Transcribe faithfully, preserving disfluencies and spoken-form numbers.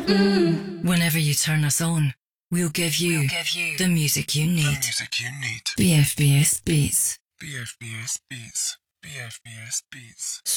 Whenever you turn us on, we'll give you, We'll give you the music you need. the music you need. B F B S Beats. B F B S Beats. B F B S Beats.